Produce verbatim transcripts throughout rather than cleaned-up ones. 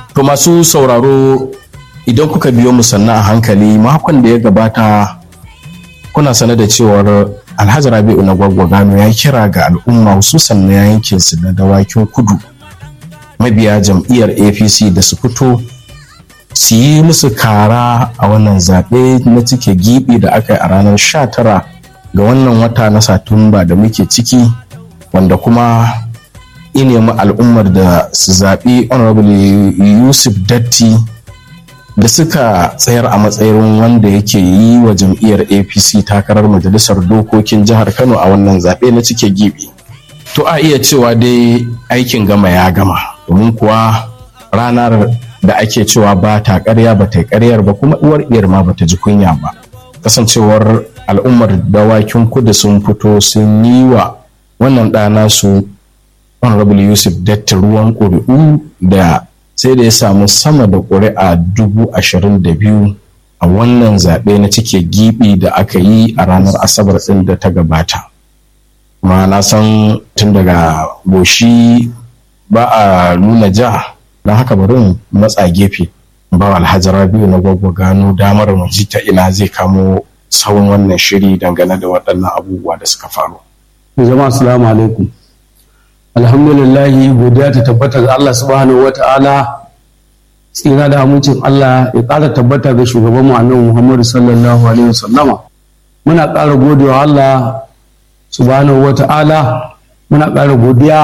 To masu sauraro idan kuka biyo mu sannan a hankali makon da ya gabata kuna sanar da cewar Alhaji Rabi'u na Gwaggwagano ya kira ga al'umma hususan na yankin su na Dawakin Kudu mabiya jam'iyyar A P C da su fito su yi musu kara a wannan zaɓe na cike gibi da aka yi a ranar sha tara ga wannan wata na Satumba da muke ciki, wanda kuma ya nemi al'ummar da su zaɓi Honorable Yusuf Datti da suka tsayar a matsayin wanda yake yi wa jam'iyyar A P C takarar majalisar dokokin jihar Kano a wannan zaɓe na cike gibi. To a iya cewa dai aikin gama ya gama, domin kuwa ranar da ake cewa ba ta ƙarya ba ta yi ƙaryar ba, kuma uwar iyar ma ba ta ji kunya ba. Kasancewar al'ummar Dawakin Kudu sun fito sun yi wa wannan ɗana su Honorable Yusuf Datti ruwan ƙuri'u da sai da ya samu sama da ƙuri'a dubu ashirin da biyu a wannan zaɓe na cike gibi da aka yi a ranar Asabar ɗin da ta gabata. Ma na san tun daga goshi ba a nuna ja, don haka bari in matsa gefe ba Alhaji Rabi'u na Gwaggwagano damar mu ji ta ina zai kamo tsawon wannan shiri dangane da waɗannan abubuwa da suka faru. Jama'a assalamu alaikum. Alhamdulillahi, godiya ta tabbata ga Allah subhanahu wata'ala, tsira da amincin Allah ya ƙara tabbata ga shugaban mu annabi Muhammadu sallallahu alaihi wasallama. Muna ƙara godewa Allah subhanahu wata'ala, muna ƙara godiya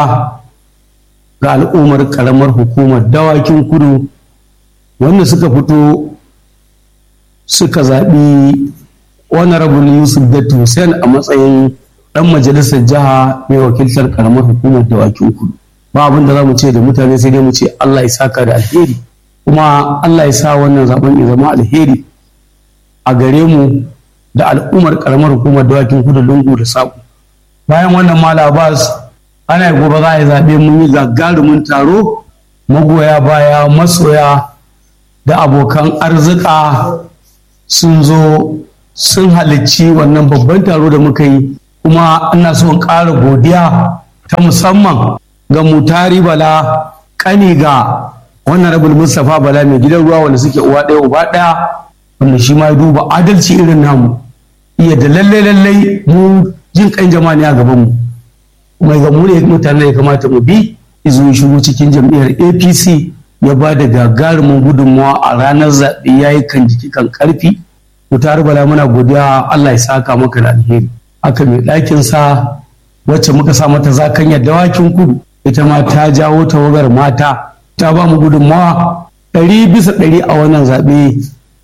ga al'ummar ƙaramar hukumar Dawakin Kudu wanda suka fito suka zaɓi Honorable Yusuf Datti Hussein a matsayin dan majalisar jiha mai wakiltar karamar hukumar Dawakin Kudu. Ba abin da za mu ce da mutane sai dai mu ce Allah ya saka da alheri, kuma Allah ya sa wannan zaben ya zama alheri a gare mu da al'ummar karamar hukumar Dawakin Kudu lungu da saƙo. Bayan wannan Malam Abbas ana gobe za a yi zaɓe, mun yi gagarumin taro, magoya baya, masoya da abokan arzika sun zo sun halicci wannan babban taro da muka yi. Kuma ina so in ƙara godiya ta musamman ga Mutari Bala, ƙani ga wannan Rabul Mustapha Bala mai gidan ruwa wanda suke uwa ɗaya uba ɗaya, wanda shi ma ya duba adalci irin namu, iya da lallai lallai mu jin ƙan jama'a ne a gaban mu, kuma ga mu ne mutane da ya kamata mu bi izo shigo cikin jam'iyyar A P C ya ba da gagarumin gudunmawa a ranar zaɓe, ya yi kan jiki kan ƙarfi. Mutari Bala muna godiya, Allah ya saka maka da alheri. Aka mai ɗakin sa wacce muka sa mata zakanyar Dawakin Kudu, ita ma ta jawo tawagar mata, ta ba mu gudunmawa ɗari bisa ɗari a wannan zaɓe,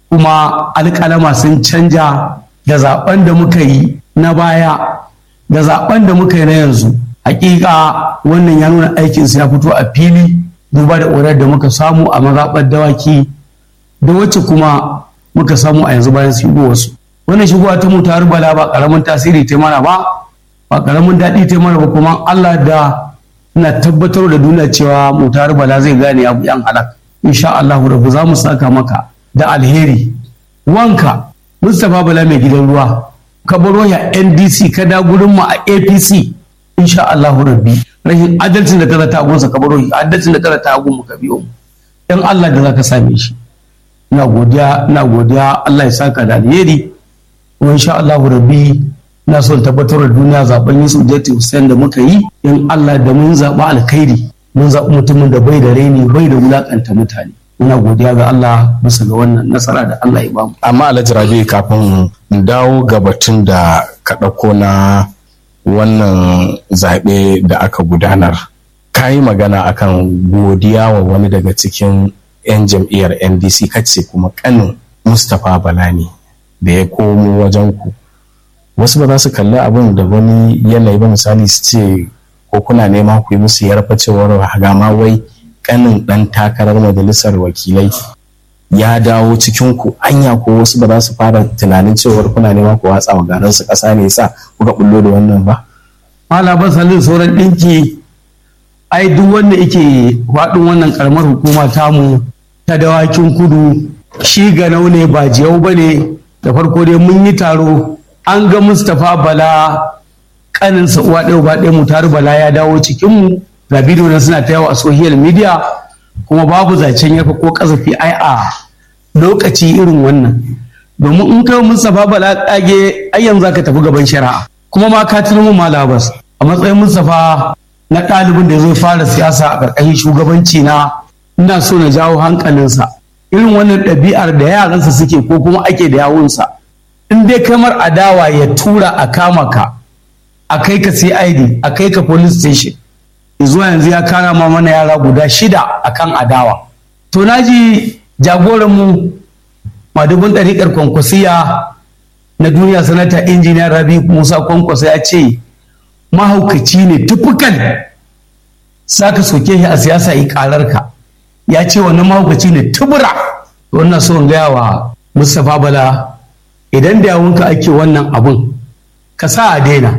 kuma alƙalama sun canja da zaɓen da muka yi na baya da zaɓen da muka yi na yanzu. Hakika wannan ya nuna aikinsu ya fito a fili, duba da ƙorar da muka samu a mazaɓar Dawaki da wacce kuma muka samu a yanzu bayan su yi wasu. Wannan shigowa ta Mutari Bala ba karamin tasiri ta mana ba, ba karamin daɗi ta mana ba, kuma Allah da ina tabbatar da duniya cewa Mutari Bala zai gane abu yan halak. Insha Allah rabbu za mu saka maka da alheri. Wanka Mustapha Bala mai gidan ruwa, ka baro ya N D C ka da gurin mu a A P C. Insha Allah rabbi rashin adalcin da kaza ta gunsa ka baro shi, adalcin da kaza ta gun mu ka biyo mu. Dan Allah da zaka same shi. Ina godiya, ina godiya, Allah ya saka da alheri. Insha Allahu rabbi na son tabbatar da duniya zaben Yusuf Datti Hussein da muka yi, in Allah da mun zaɓi alkhairi, mun zaɓi mutumin da bai da raini, bai da wulakanta mutane. Ina godiya ga Allah bisa ga wannan nasara da Allah ya bamu. Amma Alhaji Rabi, kafin in dawo ga batun da ka ɗauko na wannan zaɓe da aka gudanar, ka yi magana akan godiya wa wani daga cikin 'yan jam'iyyar N D C, kace kuma ƙanin Mustapha Bala ne da ya komo wajen ku. Wasu ba za su kalli abin da wani yanayi ba, misali su ce ko kuna nema ku yi musu yarfa cewar gama wai kanin dan takarar majalisar wakilai ya dawo cikin ku, anya ko wasu ba za su fara tunanin cewar kuna nema ku watsa wa garin su kasa ne yasa kuka bullo da wannan ba? Mala ba salin sauran dinki, ai duk wanda yake faɗin wannan karamar hukuma tamu ta Dawakin Kudu shi ganau ne ba jiyau bane. Da farko dai mun yi taro, an ga Mustapha Bala kaninsa uwa ɗaya uba ɗaya Mutari Bala ya dawo cikinmu, ga bidiyo na suna ta yawa a social media, kuma babu zancen yafa ko kasafi ai a lokaci irin wannan, domin in kai Mustapha Bala kage ai yanzu ka tafi gaban shari'a. Kuma ma ka tuno mu Malabas a matsayin Mustapha na ɗalibin da zai fara siyasa a ƙarƙashin shugabanci na, ina so na jawo hankalinsa irin wannan ɗabi'ar da yaransa suke ko kuma ake da yawunsa, in dai kamar adawa ya tura a kama ka a kai ka C I D a kai ka police station, zuwa yanzu ya kara ma mana yara guda shida akan adawa. To naji jagoranmu madubin ɗariƙar kwankwasiya na duniya sanata injiniya Rabi Musa Kwankwasa ya ce mahaukaci ne tufukan, saka soke shi a siyasa yi ƙararka, ya ce wannan mahaukaci ne tubura. Wannan so in gaya wa Mustapha Bala, idan da yawunka ake wannan abun ka sa a daina,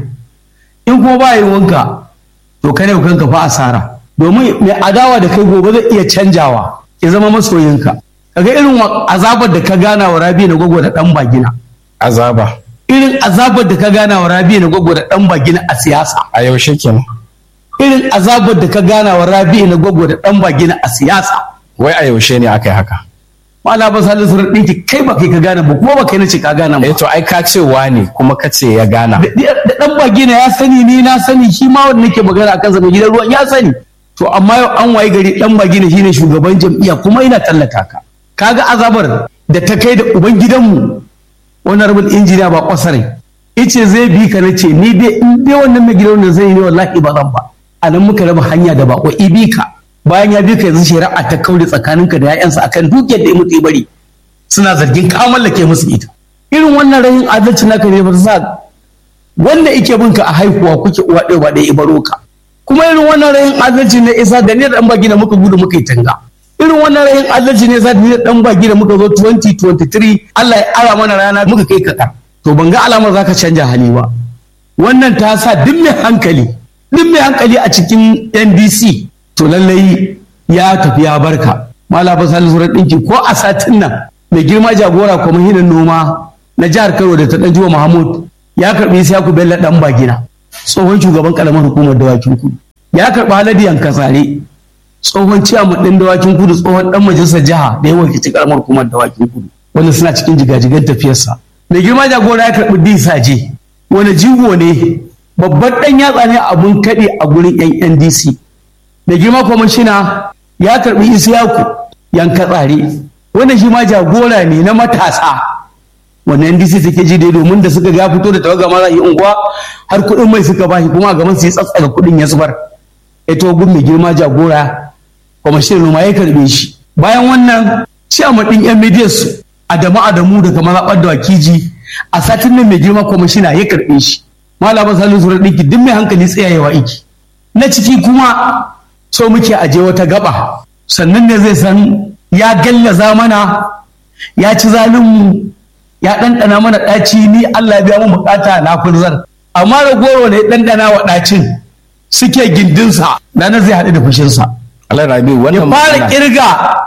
in kuma ba yi wanka to ka ne kanka fa asara, domin mai adawa da kai gobe zai iya canjawa ya zama masoyinka. Kaga irin azabar da ka gana wa Rabi na Gwaggo da dan bagina, azaba irin azabar da ka gana wa Rabi na Gwaggo da dan bagina a siyasa a yaushe kenan, irin azabar da ka gana wa Rabi na Gwaggo da dan bagina a siyasa, wai a yaushe ne aka yi haka? Mala ba Salisu Surar ɗinki kai ba kai ka gana ba kuma ba kai na ce ka gana ba. Eh to ai ka ce wani kuma ka ce ya gana. Da dan bagina ya sani, ni na sani, shi ma wanda nake magana akan sa mai gidan ruwan ya sani. To amma yau an waye gari dan bagina shine shugaban jam'iyya kuma ina tallata ka. Kaga azabar da ta kai da uban gidanmu wannan rabin injiniya ba kwasare ice zai bi ka nace ni dai in dai wannan mai gidan zai yi wallahi ba zan ba. A nan muka raba hanya da bako ibi ka, bayan ya bi ka yanzu shari'a ta kaure tsakaninka da 'ya'yansa akan dukiyar da ya mutu bari, suna zargin ka mallake musu ita. Irin wannan rayin adalci naka ne ba sa wanda yake bin ka a haihuwa kuke uwa ɗaya ba ɗaya ibaro ka. Kuma irin wannan rayin adalci ne isa da ni da dan bagi da muka gudu muka yi tanga. Irin wannan rayin adalci ne isa da ni da dan bagi da muka zo twenty twenty-three Allah ya ara mana rana muka kai kaka. To ban ga alamar zaka canja hali ba. Wannan ta sa duk mai hankali duk mai hankali a cikin N D C to lallai ya tafi ya barka. Malaba Salisu Surar ɗinki ko a satin nan mai girma jagora kwamishinan noma na jihar Kano da ta ɗan jiwa Mahmud ya karɓi Isiyaku Bello ɗan bagina tsohon shugaban ƙaramar hukumar dawakin kudu, ya karɓi Haladu Yankasare tsohon ciyaman ɗin dawakin kudu, tsohon ɗan majalisar jiha da ya wakilci ƙaramar hukumar dawakin kudu, wanda suna cikin jigajigan tafiyarsa. Mai girma jagora ya karɓi Disaje wani jigo ne babban ɗan yatsa ne abun kaɗe a gurin yan N D C. Mai girma kwamishina ya karɓi Isiyaku Yankatsare wanda shi ma jagora ne na matasa wannan N D C take ji dai domin da suka ga fito da tawaga ma za yi unguwa har kuɗin mai suka bashi kuma a gaban su ya tsatsaga kuɗin ya zubar. Ito gun mai girma jagora kwamishinan noma ya karɓe shi. Bayan wannan ciyaman ɗin yan midiyar su Adamu Adamu daga mazaɓar da wakiji a satin nan mai girma kwamishina ya karɓe shi. Malama Salisu Surar ɗinki duk mai hankali tsayayewa iki. Na ciki kuma so muke aje wata gaba sannan ne zai san ya gallaza mana ya ci zalinmu ya ɗanɗana mana ɗaci, ni Allah ya biya mu bukata na kurzar, amma da goro ne ɗanɗana wa ɗacin suke gindinsa ranar zai haɗu da fushinsa. Allah Rabi wannan ya fara kirga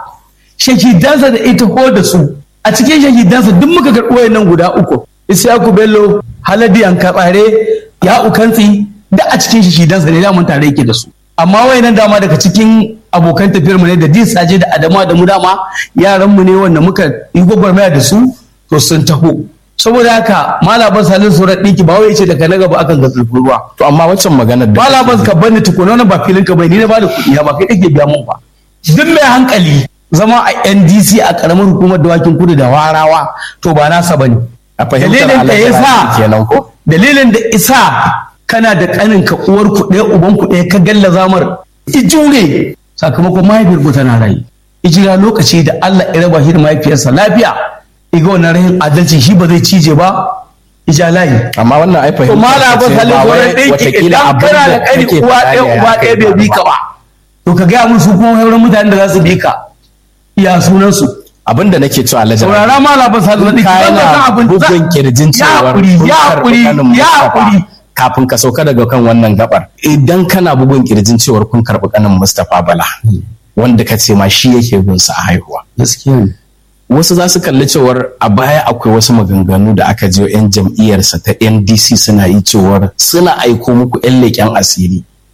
shahidansa da ita ko da su a cikin shahidansa duk muka karɓo nan guda uku Isiyaku Bello, Haladu Yankatsare, ya ukantsi da a cikin shahidansa ne damun tare yake da su. Amma wayannan dama daga cikin abokan tafiyar mu ne da Disaje da Adamu da mu dama yaran mu ne wanda muka yi gwagwarmaya da su to sun taho. Saboda haka Malaban Salisu Surar ɗinki ba wai yace daga na gaba akan ga zulfin ruwa. To amma waccan maganar da Malaban ka bani tukuna wannan ba filin ka bai ni na bada kuɗi ba kai kake biya mun ba. Duk mai hankali zama a N D C a karamar hukumar dawakin kudu da warawa to ba nasa bane. A fahimtar dalilin da yasa kenan ko dalilin da isa kana da kanin ka uwar ku ɗaya uban ku ɗaya ka galla zamar ijure sakamakon mahaifiyar ku tana rayu. Ijira lokaci da Allah ya raba shi da mahaifiyarsa lafiya iga wannan rahin adalci shi ba zai cije ba ija layi. Amma wannan ai fahimta Mala ba Salisu Surar ɗinki idan kana da kani uwa ɗaya uba ɗaya bai bi ka ba to ka gaya musu kuma sauran mutanen da za su bi ka iya sunan su. Abin da nake cewa Alhaji saurara Mala ba Salisu Surar ɗinki kana bugun kirjin cewar ya kuri ya kuri kafin ka sauka daga kan wannan gabar idan kana bugun kirjin cewar kun karɓi kanin Mustapha Bala wanda ka ce ma shi yake bin sa a haihuwa. Gaskiya wasu za su kalli cewar a baya akwai wasu maganganu da aka je yan jam'iyyarsa ta N D C suna yi cewar suna aiko muku yan leƙen asiri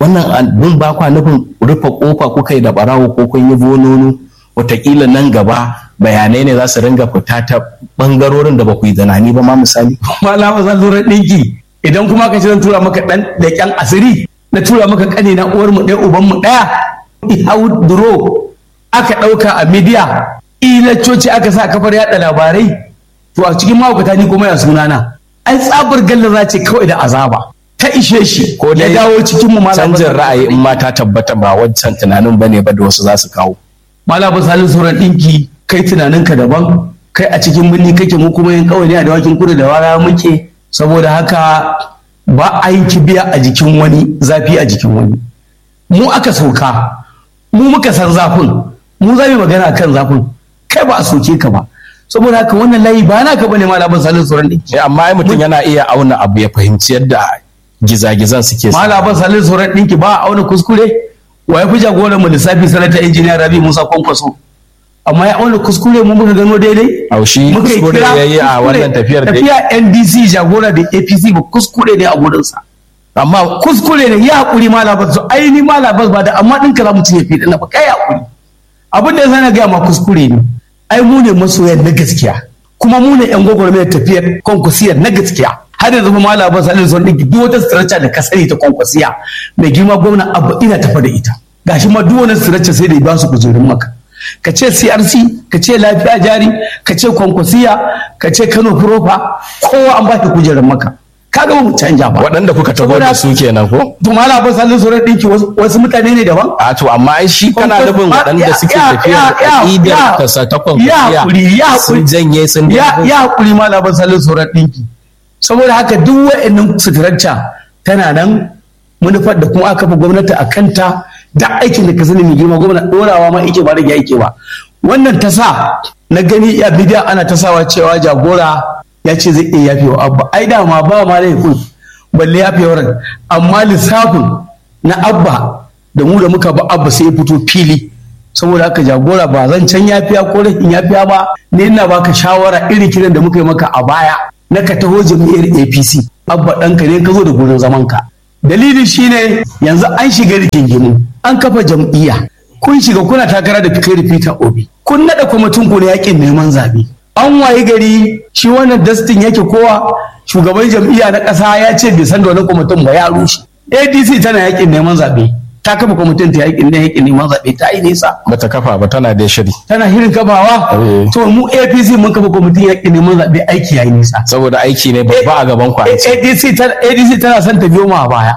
wannan abin ba kwa nufin rufe kofa kuka yi da barawo ko kun yi bonono, wataƙila nan gaba bayanai ne za su ringa fita ta bangarorin da ba ku yi zanani ba ma misali. Malama zan lura ɗinki idan kuma ka ce zan tura maka ɗan da ƙyan asiri na tura maka ƙane na uwar mu ɗaya uban mu ɗaya hau duro aka ɗauka a midiya ilaccoci aka sa kafar yaɗa labarai to a cikin mahaukata ni kuma ya sunana ai tsabar gallaza ce kawai da azaba ta ishe shi ko ya dawo cikin mu malama canjin ra'ayi in ma ta tabbata ba wancan tunanin bane ba da wasu za su kawo. Malama salin sauran ɗinki kai tunaninka daban kai a cikin birni kake mu kuma yin kawai ne a dawakin kudu da wara muke saboda haka ba a yin kibiya a jikin wani zafi a jikin wani mu aka sauka mu muka san zafin mu za mu magana kan zafin kai ba a soke ka ba saboda haka wannan layi ba naka bane malamin salin sauran ɗinki. Amma ai mutum yana iya auna abu ya fahimci yadda gizagizan suke sa. Malamin salin sauran ɗinki ba a auna kuskure wa ya fi jagoran mu lissafi sanata injiniya Rabi Musa Kwankwaso amma ya auna kuskure mu muka gano daidai. Aushi kuskure ya yi a wannan tafiyar da tafiya N D C jagora da A P C ba kuskure ne a gurinsa amma kuskure ne ya haƙuri malabar su aini malabar ba da amma ɗinka za mu cinye fi ɗana ba kai haƙuri abin da ya zana gaya ma kuskure ne ai mu ne masoyan na gaskiya kuma mu ne yan gwagwarmayar tafiyar kwankwasiyar na gaskiya har yanzu ma malabar salin son ɗinki duk wata sirace da ka sani ta kwankwasiya mai girma gwamna abba ina tafa da ita gashi ma duk wani sirace sai da ya ba su kujerun maka ka ce C R C ka ce lafiya jari ka ce kwankwasiya ka ce Kano Profa kowa an ba ta kujerun maka kaga mu canja ba waɗanda kuka tago da su kenan ko to mala ba salin sauran ɗinki wasu mutane ne daban a to amma ai shi kana nufin waɗanda suke tafiya da idar kasa ta kwankwasiya sun janye sun ya ya hakuri mala ba salin sauran ɗinki saboda haka duk wa'annan suturarta tana nan manufar da kuma aka fi gwamnati a kanta da aikin da ka sani mai girma gwamnati ɗorawa ma ike ba rage yake ba wannan ta sa na gani ya bidiya ana ta sawa cewa jagora ya ce zai iya yafe wa abba ai dama ba ma laifin balle yafe wa amma lissafin na abba da mu da muka ba abba sai ya fito fili saboda haka jagora ba zan can yafiya ko rashin yafiya ba ne ina baka shawara irin kiran da muka yi maka a baya na ka taho jam'iyyar A P C abba ɗanka ne ka zo da gurin zaman ka dalili shine yanzu an shiga rigingimu an kafa jam'iyya kun shiga kuna takara da kai da Peter Obi kun nada kwamitin ku na yakin neman zabe an wayi gari shi wannan Dustin yake kowa shugaban jam'iyya na ƙasa ya ce bai san da wani kwamitin ba ya rushe A D C tana yakin neman zabe ta kafa kwamitin ta yakin yakin neman zabe ta yi nisa bata kafa ba tana da shiri tana hirin kafawa to mu A P C mun kafa kwamitin yakin neman zabe aiki yayi nisa saboda aiki ne babba a gaban ku A D C tana A D C tana son ta biyo mu a baya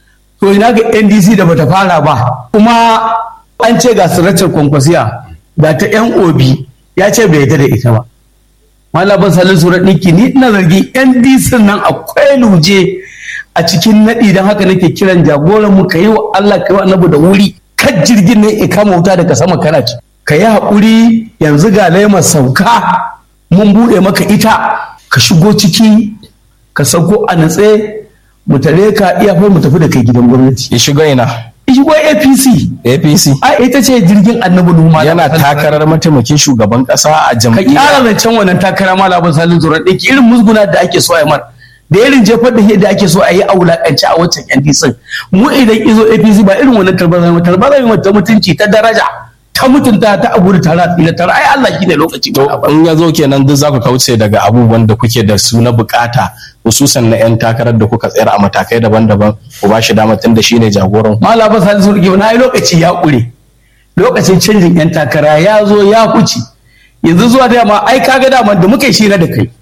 to ina ga N D C da bata fara ba kuma an ce ga siratar kwankwasiya ga ta yan obi ya ce bai yarda da ita ba malaban salin surar ɗinki ni ina zargi N D C nan akwai luje a cikin naɗi don haka nake kiran jagoran mu ka yi wa Allah ka yi wa annabi da wuri kan jirgin nan ya kama wuta daga sama kana ci ka yi haƙuri yanzu ga laimar sauka mun buɗe maka ita ka shigo ciki ka sauko a natse mu tare ka iya fa mu tafi da kai gidan gwamnati ya shigo ina ya shigo A P C A P C a ita ce jirgin annabi Nuhu yana takarar mataimakin shugaban kasa a jam'iyya ka kyara zancen wannan takara malaban salin zuran ɗinki irin musguna da ake so a yi mar da irin jefar da da ake so a yi a wulakanci a wancan yan disin mu idan izo A P C ba irin wannan tarbaza mai tarbaza mai ta mutunci ta daraja ta mutunta ta abu da tara ila tara ai Allah shine lokaci to in ya zo kenan duk za ku kauce daga abubuwan da kuke da su na bukata hususan na yan takarar da kuka tsayar a matakai daban-daban ku ba shi dama tun da shine jagoran malaba sai su rike na ai lokaci ya kure lokacin canjin yan takara ya zo ya kuci yanzu zuwa da ma ai kaga dama da muka yi shira da kai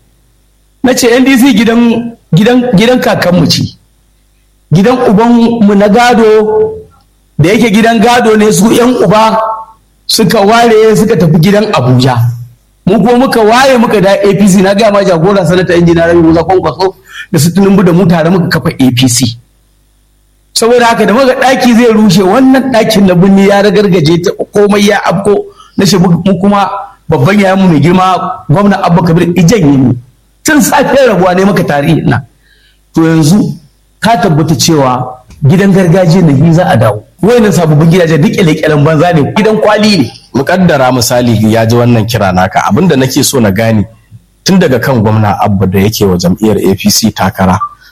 na ce N D C gidan gidan gidan kakanmu ce gidan uban mu na gado da yake gidan gado ne su yan uba suka ware suka tafi gidan Abuja mu kuma muka waye muka da A P C na gaya ma jagora sanata injiniya Rabi Musa Kwankwaso da su tunumbu da mu tare muka kafa A P C saboda haka da muka daki zai rushe wannan dakin na binni ya ragargaje ta komai ya afko na shi mu kuma babban yayan mu mai girma gwamna Abba Kabir Ijan yi tun safe rabuwa ne maka tarihi na to yanzu ka tabbata cewa gidan gargajiya na za a dawo wayannan sababbin gidaje duk kyalekyalen banza ne gidan kwali ne mukaddara misali ya ji wannan kira naka abinda nake so na gane tun daga kan gwamna Abba da yake wa jam'iyyar A P C takara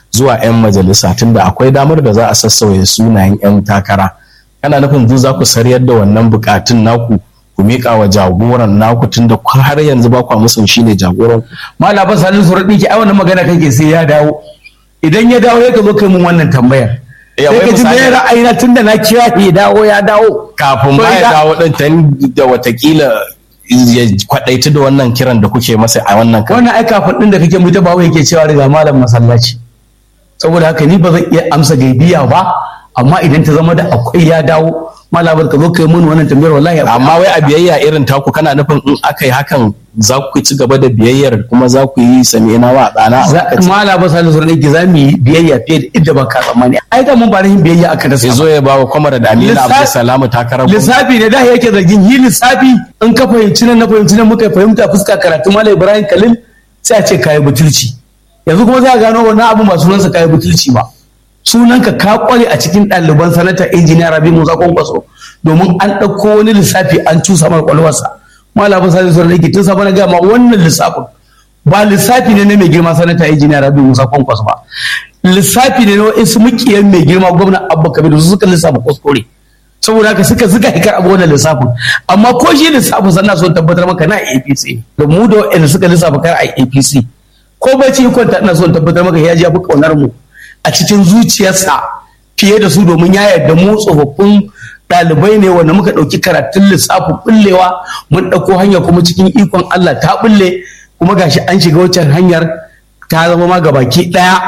zuwa 'yan majalisa tunda akwai damar da za a sassauya sunayen 'yan takara. Kana nufin duk za ku sariyar da wannan bukatun naku ku miƙa wa jagoran naku tunda har yanzu ba kwa musun shine jagoran? Malam Abbas Salisu Sauran ɗinki ai wannan magana kake sai ya dawo. Idan ya dawo ya ka zo kai mun wannan tambayar. Sai ka ji me ra'ayina tunda na kira ya dawo ya dawo. Kafin ba ya dawo ɗin tan da watakila ya kwaɗaiti da wannan kiran da kuke masa a wannan kan. Wannan ai kafin ɗin da kake mutu ba wai yake cewa riga malam masallaci. Saboda haka ni ba zan iya amsa gaibiya ba, amma idan ta zama da akwai ya dawo malabar ka zo kai mun wannan tambayar wallahi. Amma wai a biyayya irin taku kana nufin in aka yi hakan za ku ci gaba da biyayyar kuma za ku yi sami'ina wa ɗana? Malabar Salisu Sauran ɗinki za mu yi biyayya fiye da inda ba ka tsammani. Ai da mun ba yin biyayya aka dasa. Ya zo ya ba wa kwamar da Aminu Abdulsalamu takarar. Lissafi ne da yake zargin yi lissafi in ka fahimci nan na fahimci nan muka fahimta fuska karatu Malam Ibrahim Khalil sai a ce kayi butulci. Yanzu kuma za a gano wannan abu ba sunansa kayi butulci ba. Sunanka ka kware a cikin ɗaliban sanata injiniya Rabi Musa Kwankwaso domin an ɗauko wani lissafi an cusa mar kwalwarsa. Malam Salisu Sauran ɗinki tun safa na gama wannan lissafin ba lissafi ne na mai girma sanata injiniya Rabi Musa Kwankwaso ba. Lissafi ne na wasu mukiyan mai girma gwamna Abba Kabir su suka lissafa kuskure. Saboda haka suka zuga hikar abu wannan lissafin. Amma ko shi lissafin sannan son tabbatar maka na A P C da mu da waɗanda suka lissafa kar a A P C. Ko bai ci kwanta ina son tabbatar maka ya ji ya fi ƙaunar mu a cikin zuciyarsa fiye da su domin ya yarda mu tsofaffin ɗalibai ne wanda muka ɗauki karatun lissafin ɓullewa mun ɗauko hanya kuma cikin ikon Allah ta ɓulle kuma gashi an shiga wancan hanyar ta zama ma gabaki ɗaya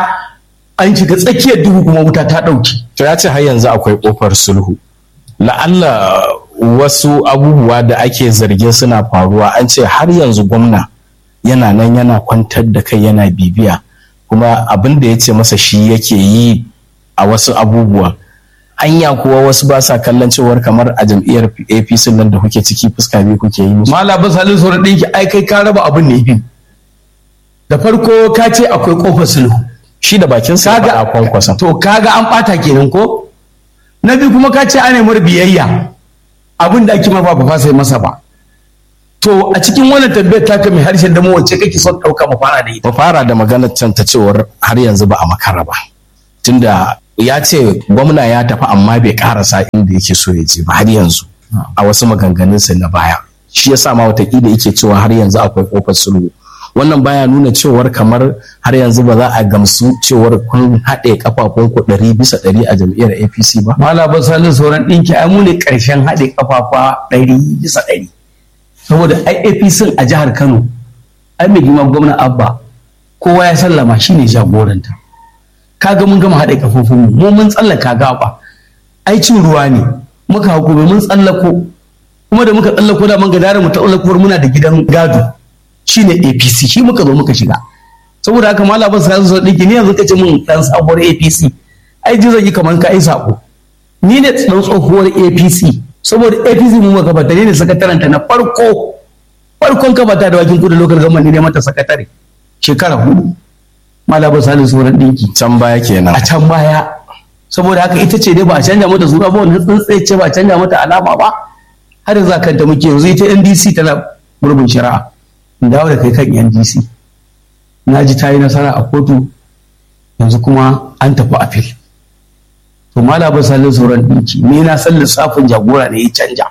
an shiga tsakiyar duhu kuma wuta ta ɗauki. To ya ce har yanzu akwai ƙofar sulhu. La'alla wasu abubuwa da ake zargin suna faruwa an ce har yanzu gwamna yana nan yana kwantar da kai yana bibiya kuma abin da ya ce masa shi yake yi a wasu abubuwa. Anya kuwa wasu ba sa kallon cewar kamar a jam'iyyar A P C nan da kuke ciki fuska biyu kuke yi musu. Malam Abbas Salisu Sauran ɗinki ai kai ka raba abin ne biyu. Da farko ka ce akwai ƙofar sulhu. Shi da bakin sa a Kwankwason. To kaga an ɓata kenan ko? Na biyu kuma ka ce ana mar biyayya abin da ake mafa ba sai masa ba. To a cikin wannan tambayar taka mai harshen da wacce kake son ɗauka mu fara da ita. Mu fara da maganar can ta cewar har yanzu ba a makara ba. Tunda ya ce gwamna ya tafi amma bai karasa inda yake so ya je ba har yanzu a wasu maganganunsa na baya. Shi ya sa ma watakila yake cewa har yanzu akwai kofar sulhu. Wannan baya nuna cewar kamar har yanzu ba za a gamsu cewar kun haɗe kafafunku ɗari bisa ɗari a jam'iyyar A P C ba. Malam Abbas Salisu Sauran ɗinki ai mu ne ƙarshen haɗe kafafa ɗari bisa ɗari. Saboda ai A P C a jihar Kano ai mai girma gwamna Abba kowa ya sallama shine jagoranta. Kaga mun gama haɗe kafofin mu mun tsallaka gaba. Ai cin ruwa ne muka hukumi mun tsallako kuma da muka tsallako da mun ga dare mu ta tsallakuwar muna da gidan gado. Shine A P C shi muka zo muka shiga saboda haka Malam Abbas Salisu Sauran ɗinki ni yanzu kace mun dan sabuwar A P C ai ji zan yi kamar ka ai sako ni ne dan tsohuwar A P C saboda A P C mu muka bata ne sakataranta na farko farkon ka bata da wakin kudu local government ne mata sakatare shekara hudu Malam Abbas Salisu Sauran ɗinki can baya kenan a can baya saboda haka ita ce dai ba a canja mata suna ba wannan tsuntsaye ce ba a canja mata alama ba har yanzu kanta muke yanzu ita N D C tana gurbin shari'a dawo da kai kan N D C na ji ta yi nasara a kotu yanzu kuma an tafi afil to Malam Abbas Salisu Sauran ɗinki ni na san lissafin jagora ne ya canja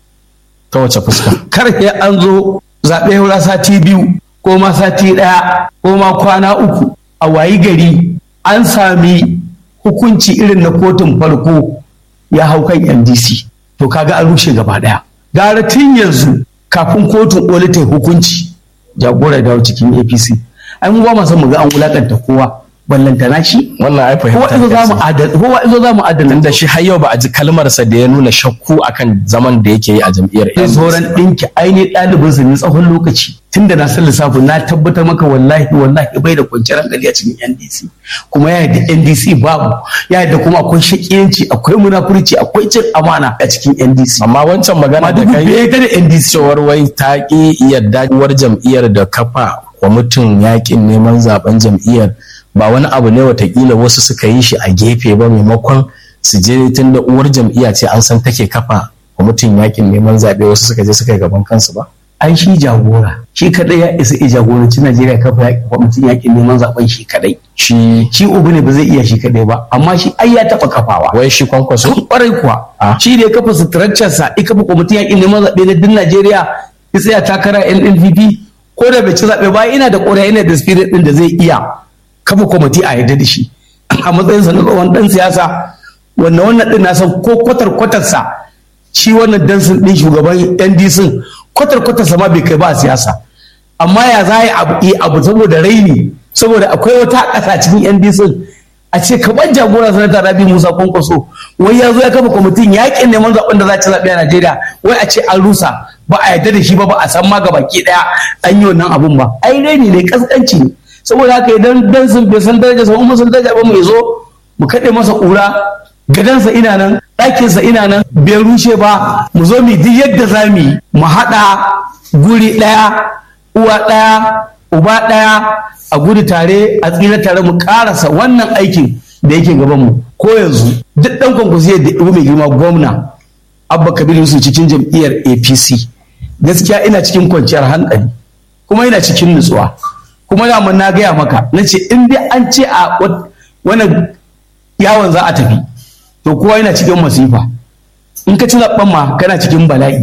ta wace fuska kar sai an zo zaɓe wura sati biyu ko ma sati ɗaya ko ma kwana uku a wayi gari an sami hukunci irin na kotun farko ya hau kan N D C to kaga an rushe gaba ɗaya gara tun yanzu kafin kotun koli ta hukunci jagora dawo cikin A P C ai mu ba mu san mu ga an wulakanta kowa ballantana shi wannan ai fahimta kowa izo zamu adana kowa izo zamu adana da shi har yau ba a ji kalmar sa da ya nuna shakku akan zaman da yake yi a jam'iyyar N D C sauran dinki aini ɗalibin sa ne tsawon lokaci tunda na san lissafin na tabbatar maka wallahi wallahi bai da kwanciyar hankali a cikin N D C kuma ya yadda N D C babu ya yadda kuma akwai shakiyanci akwai munafurci akwai cin amana a cikin N D C amma wancan magana da kai bai ga da N D C cewar wai ta ki yadda uwar jam'iyyar da kafa kwamitin yakin neman zaben jam'iyyar ba wani abu ne watakila wasu suka yi shi a gefe ba maimakon su je tun da uwar jam'iyya ce an san take kafa kwamitin yakin neman zaɓe wasu suka je suka yi gaban kansu ba. an shi jagora shi kadai ya isa ya jagoranci Najeriya kafa kwamitin yakin neman zaben shi kadai shi shi ubu ne ba zai iya shi kadai ba amma shi ai ya taba kafawa wai shi Kwankwaso kwarai kuwa shi ne ya kafa structure sa ya kafa kwamitin yakin neman zabe na din Najeriya ya tsaya takara N N P P ko da bai ci zabe ba ina da ƙuri'a ina da spirit din da zai iya kafa kwamiti a yadda da shi a matsayin sa na tsohon dan siyasa wannan wannan din na san ko kwatar kwatar sa shi wannan dansin din shugaban N D C kwatar kwatar sa ma bai kai ba a siyasa amma ya za a yi abu saboda raini saboda akwai wata ƙasa cikin N D C a ce kamar jagora sanata Rabi Musa Kwankwaso wai ya zo ya kafa kwamitin yakin neman zaben da za ci zaɓe a Najeriya wai a ce an rusa ba a yarda da shi ba ba a san ma gabaki ɗaya an yi wannan abun ba ai raini ne kaskanci ne saboda haka idan dan sun bai san daraja sa mun san daraja ba mu zo mu kaɗe masa ƙura gadansa ina nan ɗakinsa ina nan bai rushe ba mu zo mu duk yadda za mu yi mu haɗa guri ɗaya uwa ɗaya uba ɗaya a gudu tare a tsira tare mu karasa wannan aikin da yake gaban mu ko yanzu duk ɗan kwankwasiyar da ibu mai girma gwamna Abba Kabir Yusuf cikin jam'iyyar A P C gaskiya ina cikin kwanciyar hankali kuma ina cikin nutsuwa kuma da na gaya maka na ce in dai an ce a wannan yawon za a tafi to kowa yana cikin masifa in ka ci zaɓen ma kana cikin bala'i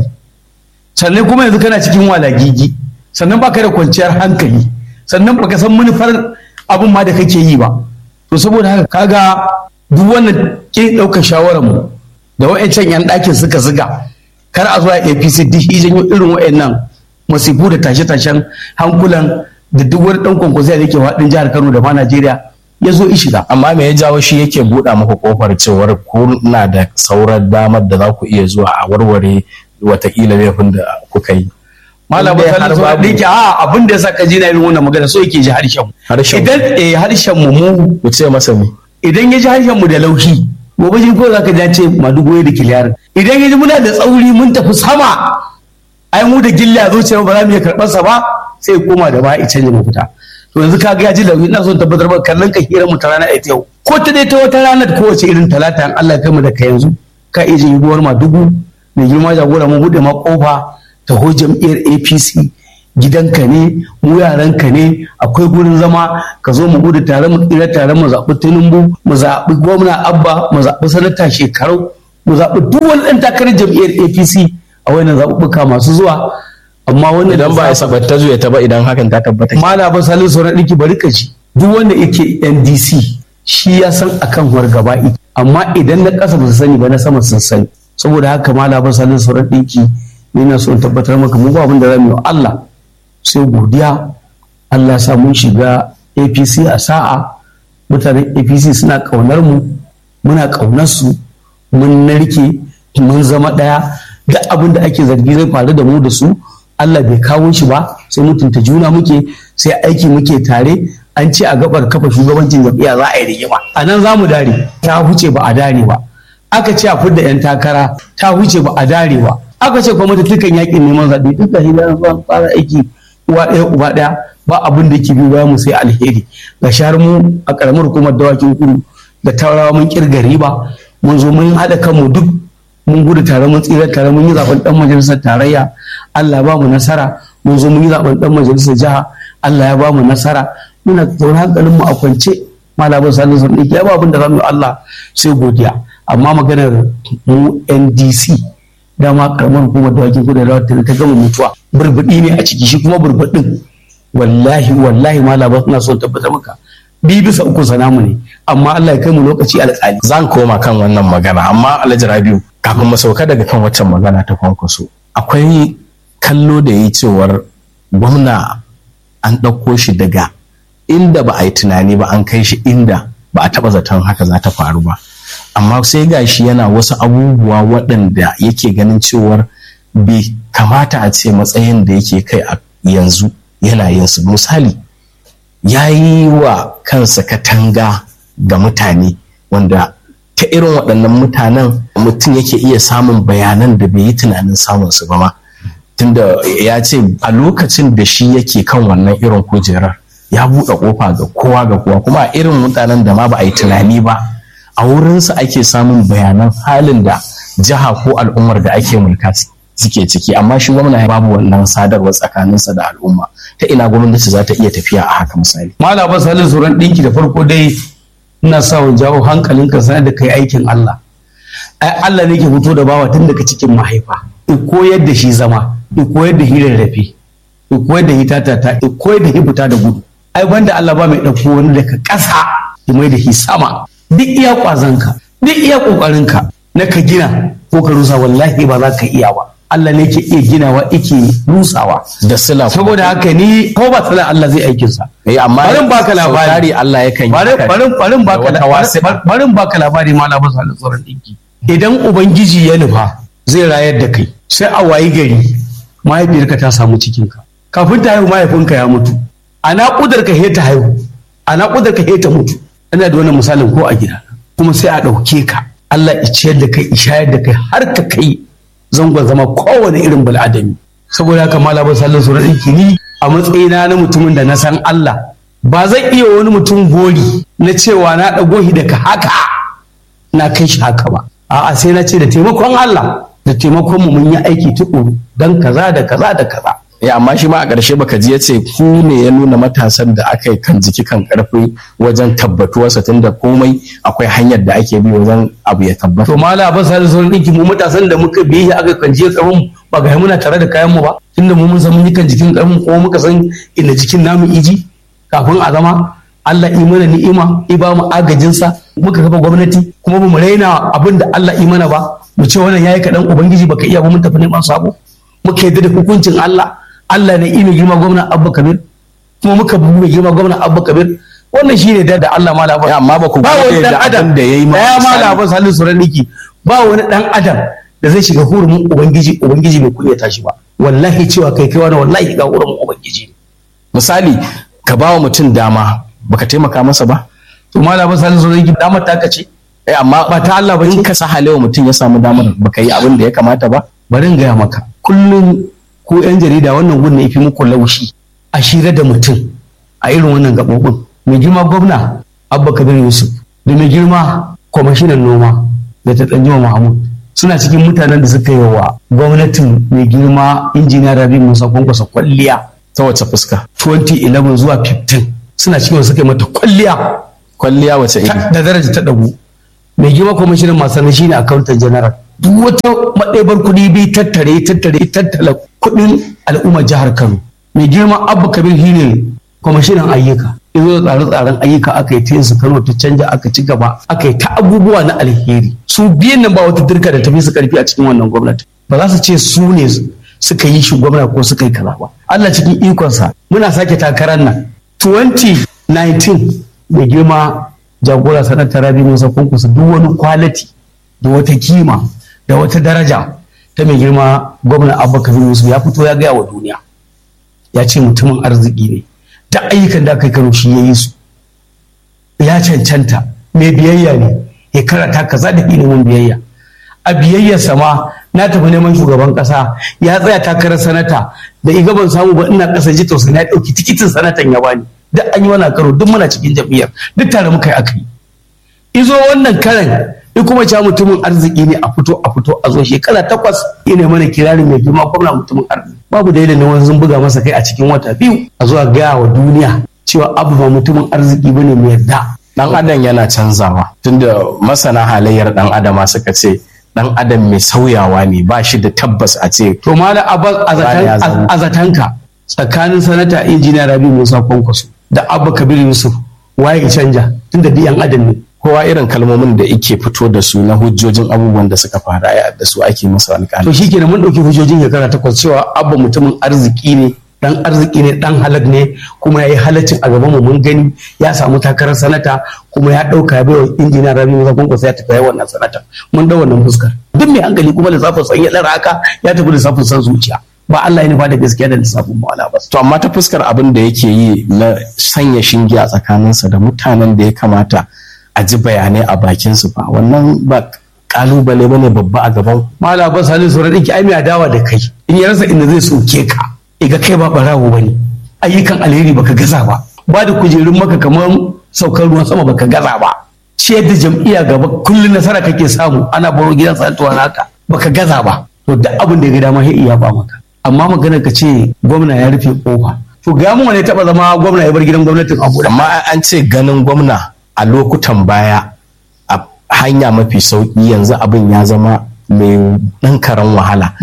sannan kuma yanzu kana cikin walagigi sannan baka da kwanciyar hankali sannan baka san manufar abin ma da kake yi ba to saboda haka kaga duk wannan ke ɗaukar shawarar mu da wa'ancan yan ɗakin suka ziga kar a zuwa A P C duk janyo irin wa'annan masifu da tashe-tashen hankulan da duk wani ɗan kwankwasiya da yake faɗin jihar Kano da ma Najeriya ya zo shiga. Amma me ya jawo shi yake buɗa muku kofar cewar ku na da sauran damar da za ku iya zuwa a warware watakila laifin da kuka yi. Malam Salisu da yake a abin da yasa ka ji na irin wannan magana so yake ji harshen mu. Harshen idan eh harshen mu mu ku ce masa me? Idan ya ji harshen mu da laushi gobe shi ko zaka ji ce madugo da kiliyar. Idan ya ji muna da tsauri mun tafi sama ai mu da gilla zuciya ba za mu iya karɓar sa ba sai koma da ba ya canja mafita. To yanzu ka ga ya ji laushi ina son tabbatar ba kallon ka hira mu ta rana ita yau. Ko ta dai ta wata ranar kowace irin talata in Allah ya kai mu da ka yanzu ka iya jin guwar madugu mai girma jagora mun bude ma kofa taho jam'iyyar A P C gidanka ne mu yaranka ne akwai gurin zama ka zo mu gudu tare mu tsira tare mu zaɓi Tinubu mu zaɓi gwamna Abba mu zaɓi sanata Shekarau mu zaɓi duk wani ɗan takarar jam'iyyar A P C a wannan zaɓuɓɓuka masu zuwa amma wannan idan ba ya sabatta zuwa ta ba idan hakan ta tabbata Malam Salisu na ɗiki bari ka ji duk wanda yake N D C shi ya san akan wargaba amma idan na ƙasa ba su sani ba na sama sun sani saboda haka Malam Salisu na ɗiki ina so in tabbatar maka mu ba abin da zamu yi Allah sai godiya Allah sa mun shiga A P C a sa'a mutanen A P C suna kaunar mu muna kaunar su mun narke mun zama daya duk abin da ake zargi zai faru da mu da su Allah bai kawo shi ba sai mutunta juna muke sai aiki muke tare an ce a gabar kafa shugabancin jam'iyya za a yi rigima a nan za mu dare ta huce ba a dare ba aka ce a fidda 'yan takara ta huce ba a dare ba aka ce kuma tukan yakin neman zaɓe duk da hidan zuwa fara aiki uwa ɗaya uba ɗaya ba abin da ke biyu bayan mu sai alheri ga shahar mu a ƙaramar hukumar dawakin kudu da taurawa mun kirga riba mun zo mun haɗa kanmu duk mun gudu tare mun tsira tare mun yi zaɓen ɗan majalisar tarayya Allah ba mu nasara mun zo mun yi zaɓen ɗan majalisar jiha Allah ya ba mu nasara muna zaune hankalin mu a kwance malamin sanin sun ɗauki ya ba abin da za mu yi Allah sai godiya amma maganar mu N D C dama karamar hukumar dawakin kudu da ta gama mutuwa burbuɗi ne a ciki shi kuma burbuɗin wallahi wallahi malama suna son tabbatar maka bi bisa uku sanamu ne amma Allah ya kai mu lokaci alƙali zan koma kan wannan magana amma Alhaji Rabiu kafin mu sauka daga kan waccan magana ta Kwankwaso akwai kallo da yi cewar gwamna an ɗauko shi daga inda ba a yi tunani ba an kai shi inda ba a taɓa zaton haka za ta faru ba amma sai gashi yana wasu abubuwa waɗanda yake ganin cewar bai kamata a ce matsayin da yake kai a yanzu yana yin su misali ya yi wa kansa katanga ga mutane wanda ta irin waɗannan mutanen mutum yake iya samun bayanan da bai yi tunanin samun su ba ma tunda ya ce a lokacin da shi yake kan wannan irin kujerar ya buɗe ƙofa ga kowa ga kowa kuma a irin mutanen da ma ba a yi tunani ba a wurinsa ake samun bayanan halin da jiha ko al'ummar da ake mulka suke ciki, amma shi gwamna babu wannan sadarwa tsakaninsa da al'umma. Ta ina gwamnati za ta iya tafiya a haka misali? Malam Abbas Salisu Sauran ɗinki, da farko dai ina sa wa jawo hankalinka sanar da kai aikin Allah. Ai Allah ne ke fito da bawa tun daga cikin mahaifa. I koyar da shi zama, i koyar da shi rarrafe, i koyar da shi tatata, i koyar da shi fita da gudu. Ai banda Allah ba mai ɗauko wani daga ƙasa ya mai da shi sama. Duk iya ƙwazonka, duk iya ƙoƙarinka na ka gina ko ka rusa, wallahi ba za ka iya ba. Allah ne ke iya ginawa, yake rusawa da sila. Saboda haka ni ko ba sila Allah zai aikin sa. Eh amma barin baka labari Allah yakan yi. Barin barin barin baka labari. Barin baka labari ma Abbas Salisu Sauran ɗinki. Idan ubangiji ya nufa zai rayar da kai, sai a wayi gari mahaifiyarka ta samu cikinka. Kafin ta haihu mahaifinka ya mutu. A naƙudarka he ta haihu. A naƙudarka he ta mutu. Ina da wannan misalin ko a gida. Kuma sai a ɗauke ka. Allah ya ciyar da kai, ya shayar da kai har ka kai zangon zama kowane irin bal'adami. Saboda haka Malam Abbas Salisu Sauran ɗinki, ni a matsayina na mutumin da na san Allah ba zan iya wani mutum gori na cewa na ɗago shi daga haka na kai shi haka ba. A'a, sai na ce da taimakon Allah da taimakon mu mun yi aiki tukuru dan kaza da kaza da kaza. Ya amma shi ma a ƙarshe baka ji yace ku ne ya nuna matasan da aka yi kan jiki kan ƙarfi wajen tabbatuwarsa, tunda komai akwai hanyar da ake bi wajen abu ya tabbata. To Malam Abbas Salisu Sauran ɗinki, mu matasan da muka biye shi aka kan jikin ƙarfin ba ga muna tare da kayan mu ba, tunda mu mun san mun yi kan jikin ƙarfin ko muka san inda jikin namu iji kafin a zama. Allah yi mana ni'ima, i ba mu agajinsa, muka kafa gwamnati kuma ba mu raina abin da Allah yi mana ba, mu ce wannan yayi kaɗan ubangiji baka iya ba mun tafi neman sabo. Muka yadda da hukuncin Allah. Allah ne ime girma gwamna Abba Kabir kuma muka buɗe girma gwamna Abba Kabir. Wannan shine da Allah Malam Abbas. Amma ba ku gode da adam da yayi ma. Ya Malam Abbas Salisu Sauran ɗinki, ba wani dan adam da zai shiga hurumin ubangiji ubangiji bai kunyata shi ba. Wallahi cewa kai kai wani wallahi ga hurumin ubangiji. Misali ka bawa mutum dama baka taimaka masa ba. To Malam Abbas Salisu Sauran ɗinki, damar ta kace. Eh amma ba ta Allah ba ce. In ka sahalewa mutum ya samu damar baka yi abin da ya kamata ba. Bari in gaya maka, kullum ko 'yan jarida wannan gun ne ya fi muku laushi a shira da mutum a irin wannan gaɓoɓin. Mai girma gwamna Abba Kabir Yusuf da mai girma kwamishinan noma da ta ɗanjima Mahmud suna cikin mutanen da suka yi wa gwamnatin mai girma injiniya Rabi Musa Kwankwaso kwalliya. Ta wace fuska? twenty eleven zuwa fifteen suna cikin wanda suka yi mata kwalliya. Kwalliya wace iri? Da daraja ta ɗagu. Mai girma kwamishinan masana shine accountant general. Duk wata maɗebar kuɗi bai tattare tattare tattala kuɗin al'ummar jihar Kano. Mai girma Abba Kabir shi ne kwamishinan ayyuka. Izo tsare-tsaren ayyuka aka yi ta su Kano ta canja aka ci gaba aka yi ta abubuwa na alheri. Su biyan nan ba wata dirka da tafi su karfi a cikin wannan gwamnati. Ba za su ce su ne suka yi shi gwamna ko suka yi kaza ba. Allah cikin ikonsa muna sake takarar nan. twenty nineteen mai girma jagora sanata Rabi Musa Kwankwaso duk wani kwaliti da wata kima da wata daraja ta mai girma gwamna Abba Kabir Yusuf ya fito ya gaya wa duniya, ya ce mutumin arziki ne, da ayyukan da aka yi Kano shi ya yi su, ya cancanta, mai biyayya ne, ya karata kaza da ilimin biyayya. A biyayyarsa ma na tafi neman shugaban kasa ya tsaya takarar sanata da iga ban samu ba ina kasa ji tausayi na ɗauki tikitin sanatan ya bani. Duk an yi wannan karo, duk muna cikin jam'iyyar, duk tare muka yi aka yi. Izo wannan karen in kuma cewa mutumin arziki ne a fito a fito a zo shekara takwas ina mana kirarin mai girma gwamna mutumin arziki. Babu dalilin na wani sun buga masa kai a cikin wata biyu a zuwa gaya wa duniya cewa abu ba mutumin arziki bane mai yarda. Dan adam yana canzawa, tunda masana halayyar dan adama suka ce dan adam mai sauyawa ne, ba shi da tabbas a ce. To Malam Abbas a zatanka tsakanin sanata injiniya Rabi Musa Kwankwaso da Abba Kabir Yusuf waye canja, tunda duk yan adam ne. Kowa irin kalmomin da ike fito da su na hujjojin abubuwan da suka fara ya da su ake masa alƙali. To shikenan mun ɗauki hujjojin shekara takwas cewa Abba mutumin arziki ne, dan arziki ne, dan halak ne, kuma ya yi halaccin a gaban mu mun gani ya samu takarar sanata kuma ya ɗauka ya baiwa injiniya Rabi Musa Kwankwaso ya tafi wannan sanata. Mun ɗau wannan fuskar. Duk mai hankali kuma lissafin san ya ɗara haka ya tafi lissafin san zuciya. Ba Allah ya nufa da gaskiya da lissafin ma'ala ba. To amma ta fuskar abin da yake yi na sanya shinge a tsakaninsa da mutanen da ya kamata a ji bayanai a bakinsu ba, wannan ba kalubale bane babba a gaban. Malam Abbas Salisu Sauran ɗinki, ai mai adawa da kai in ya rasa inda zai soke ka, iga kai ba barawo bane, ayyukan alheri baka gaza ba, ba da kujerun maka kamar saukar ruwan sama baka gaza ba, ciyar da jam'iyya gaba kullum nasara kake samu, ana baro gidan sanatuwa naka baka gaza ba. to duk abin da ya ga dama ya iya ba maka. Amma magana ka ce gwamna ya rufe kofa, to ga mun wani taba zama gwamna ya bar gidan gwamnatin Abuja. Amma an ce ganin gwamna a lokutan baya a hanya mafi sauki, yanzu abin ya zama mai ɗan karan wahala.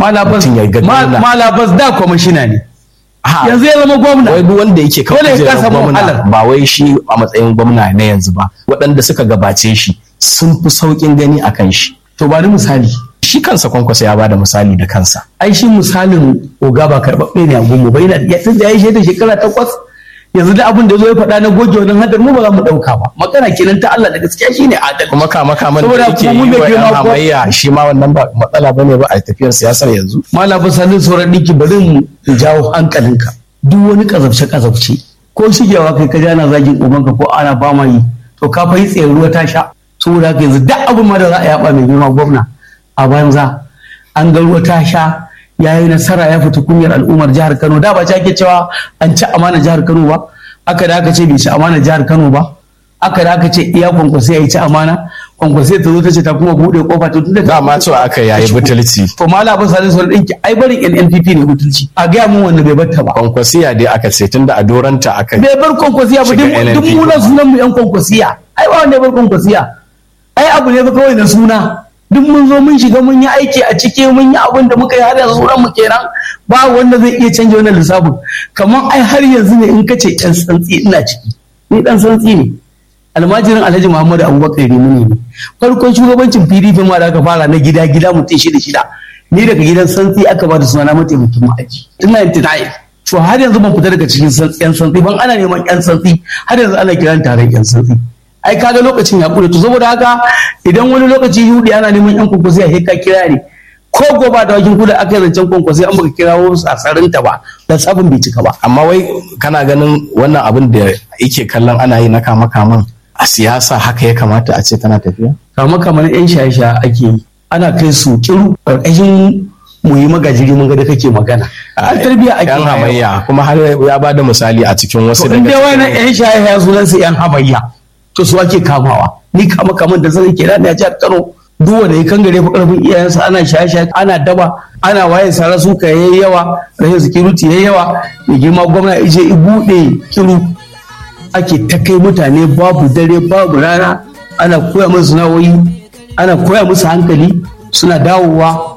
Malabas da kwamishina ne, yanzu ya zama gwamna. Wai duk wanda yake kawo gwamna ba wai shi a matsayin gwamna na yanzu ba, waɗanda suka gabace shi sun fi sauƙin gani a kan shi. To ba ni misali. Shi kansa Kwankwaso ya bada misali da kansa. Ai shi misalin oga ba karɓaɓɓe ne a gunmu ba, yana ya tun da ya yi shaida shekara takwas, yanzu da abin da zo ya faɗa na goge wannan hadar mu ba za mu ɗauka ba. Magana kenan ta Allah da gaskiya shine adalci. Kuma kama kaman da yake yi wa yan hamayya shi ma wannan ba matsala bane ba a tafiyar siyasar yanzu. Malam Sani sauran ɗinki bari mu jawo hankalinka. Duk wani kazafce kazafce ko shigewa kai ka jana zagin ubanka ko ana ba ma yi, to ka fa yi tsaye ruwa ta sha. Saboda haka yanzu duk abin ma da za a yaba mai girma gwamna a banza, an ga ruwa ta sha, ya yi nasara, ya fita kunyar al'ummar jihar Kano. Da ba ci ake cewa an ci amana jihar Kano ba, aka da aka ce bai ci amana jihar Kano ba, aka da aka ce iya Kwankwaso ya yi ci amana, Kwankwaso ta zo ta ce ta kuma buɗe kofa ta tunda da ma cewa aka yayi butulci. To Malam Abbas Sani sauran ɗinki ai barin N N P P ne butulci, a gaya mun wanda bai batta ba. Kwankwasiya dai aka ce tunda a doranta aka bai bar Kwankwasiya ba, duk munan sunan mu yan Kwankwasiya, ai ba wanda ya bar Kwankwasiya, ai abu ne ba kawai na suna. Duk mun zo mun shiga mun yi aiki a ciki, mun yi abin da muka yi har yanzu sunan mu kenan, ba wanda zai iya canja wannan lissafin. Kamar ai har yanzu ne in kace ɗan santsi ina ciki, ni ɗan santsi ne, almajirin Alhaji Muhammadu Abubakar Rimuni ne. Farkon shugabancin P D P ma da aka fara na gida gida mutum shida shida, ni daga gidan santsi aka ba da suna mataimakin ma'aji tun ninety nine. To har yanzu ban fita daga cikin yan santsi, ban ana neman yan santsi, har yanzu ana kiran taron yan santsi. Ai kaga lokacin ya kure, to saboda haka idan wani lokaci yudi ana neman yan Kwankwaso ya ka kira ne, ko goba da wakin kuda aka yi zancen Kwankwaso an baka kirawo sasarinta ba, da sabon bai cika ba. Amma wai kana ganin wannan abin da yake kallon ana yi na kama kaman a siyasa haka ya kamata a ce tana tafiya? Kama kama na yan shaye-shaye ake yi, ana kai su kiru ƙarƙashin mu yi magajiri mun ga da kake magana. An tarbiya ake yan hamayya, kuma har ya bada misali a cikin wasu daga cikin. To in dai yan shaye-shaye sunan su yan hamayya, to su ake kamawa. Ni kama kaman da zai kira ne a jihar Kano, duk wanda ya kangare fa karfin iyayensa, ana shaye-shaye, ana daba, ana waye sara suka yayi yawa, rashin security yayi yawa, mai girma gwamna ya je i bude kiru, ake ta kai mutane babu dare babu rana, ana koya musu sana'o'i, ana koya musu hankali, suna dawowa